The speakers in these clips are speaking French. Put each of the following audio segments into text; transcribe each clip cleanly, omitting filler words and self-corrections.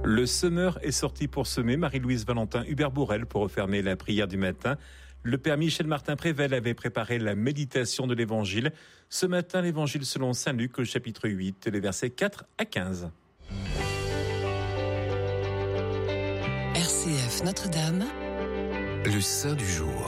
Le semeur est sorti pour semer. Marie-Louise Valentin, Hubert Bourrel pour refermer la prière du matin. Le père Michel-Martin Prével avait préparé la méditation de l'Évangile. Ce matin, l'Évangile selon saint Luc au chapitre 8, les versets 4 à 15. RCF Notre-Dame, le Saint du jour.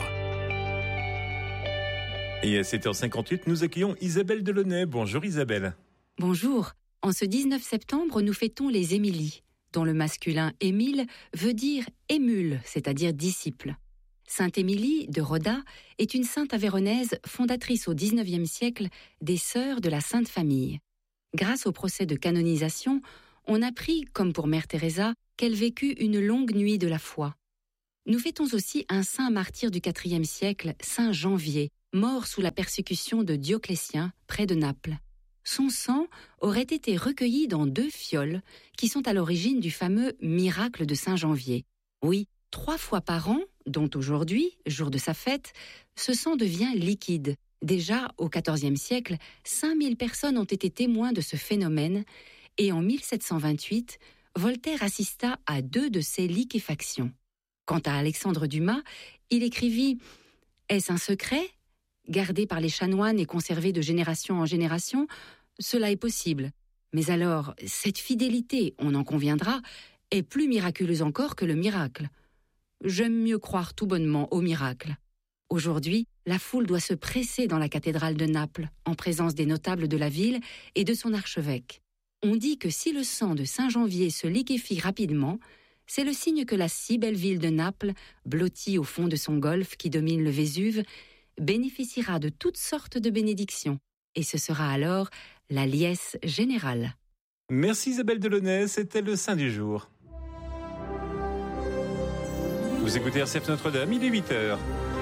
Et à 7h58, nous accueillons Isabelle Delaunay. Bonjour Isabelle. Bonjour. En ce 19 septembre, nous fêtons les Émilies, dont le masculin Émile veut dire émule, c'est-à-dire disciple. Sainte Émilie de Roda est une sainte avéronaise fondatrice au XIXe siècle des Sœurs de la Sainte Famille. Grâce au procès de canonisation, on apprit, comme pour Mère Teresa, qu'elle vécut une longue nuit de la foi. Nous fêtons aussi un saint martyr du IVe siècle, Saint Janvier, mort sous la persécution de Dioclétien, près de Naples. Son sang aurait été recueilli dans 2 fioles qui sont à l'origine du fameux miracle de Saint Janvier. Oui, 3 fois par an, dont aujourd'hui, jour de sa fête, ce sang devient liquide. Déjà, au XIVe siècle, 5000 personnes ont été témoins de ce phénomène et en 1728, Voltaire assista à 2 de ces liquéfactions. Quant à Alexandre Dumas, il écrivit « Est-ce un secret ? Gardé par les chanoines et conservé de génération en génération, cela est possible. Mais alors, cette fidélité, on en conviendra, est plus miraculeuse encore que le miracle. J'aime mieux croire tout bonnement au miracle. Aujourd'hui, la foule doit se presser dans la cathédrale de Naples, en présence des notables de la ville et de son archevêque. On dit que si le sang de Saint Janvier se liquéfie rapidement, c'est le signe que la si belle ville de Naples, blottie au fond de son golfe qui domine le Vésuve, bénéficiera de toutes sortes de bénédictions. Et ce sera alors la liesse générale. Merci Isabelle Delaunay, c'était le Saint du jour. Vous écoutez RCF Notre-Dame, il est 8h.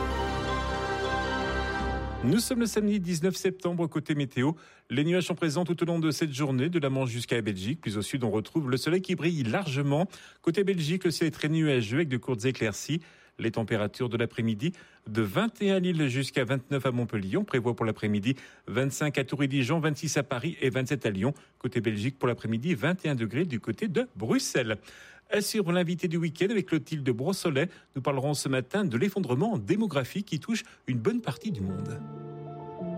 Nous sommes le samedi 19 septembre, côté météo. Les nuages sont présents tout au long de cette journée, de la Manche jusqu'à la Belgique. Plus au sud, on retrouve le soleil qui brille largement. Côté Belgique, le ciel est très nuageux avec de courtes éclaircies. Les températures de l'après-midi, de 21 à Lille jusqu'à 29 à Montpellier. On prévoit pour l'après-midi 25 à Tours et Dijon, 26 à Paris et 27 à Lyon. Côté Belgique, pour l'après-midi, 21 degrés du côté de Bruxelles. À suivre l'invité du week-end avec Clotilde Brossolet. Nous parlerons ce matin de l'effondrement démographique qui touche une bonne partie du monde.